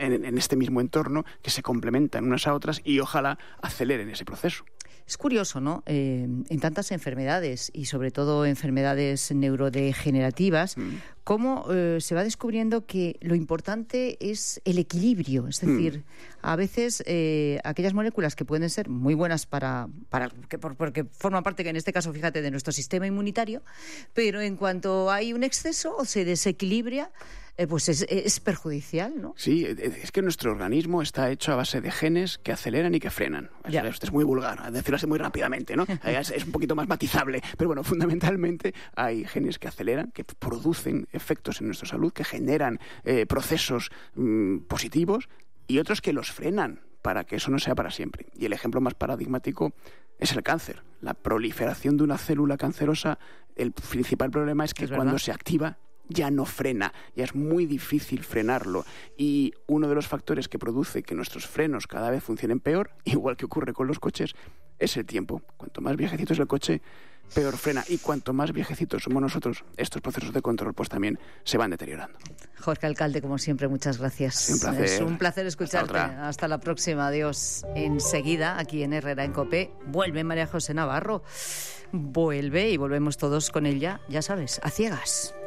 en este mismo entorno que se complementan unas a otras y ojalá aceleren ese proceso. Es curioso, ¿no? En tantas enfermedades y sobre todo enfermedades neurodegenerativas, cómo se va descubriendo que lo importante es el equilibrio. Es decir, a veces aquellas moléculas que pueden ser muy buenas porque forman parte, que en este caso, fíjate, de nuestro sistema inmunitario, pero en cuanto hay un exceso o se desequilibra, pues es perjudicial, ¿no? Sí, es que nuestro organismo está hecho a base de genes que aceleran y que frenan. Esto es muy vulgar, decirlo así muy rápidamente, ¿no? Es un poquito más matizable, pero bueno, fundamentalmente hay genes que aceleran, que producen efectos en nuestra salud, que generan procesos positivos, y otros que los frenan para que eso no sea para siempre. Y el ejemplo más paradigmático es el cáncer. La proliferación de una célula cancerosa, el principal problema es que cuando se activa ya no frena, ya es muy difícil frenarlo. Y uno de los factores que produce que nuestros frenos cada vez funcionen peor, igual que ocurre con los coches, es el tiempo. Cuanto más viejecito es el coche, peor frena. Y cuanto más viejecitos somos nosotros, estos procesos de control pues también se van deteriorando. Jorge Alcalde, como siempre, muchas gracias. Un placer. Es un placer escucharte. Hasta la próxima. Adiós. Enseguida, aquí en Herrera en COPE, vuelve María José Navarro. Vuelve y volvemos todos con ella, ya sabes, a ciegas.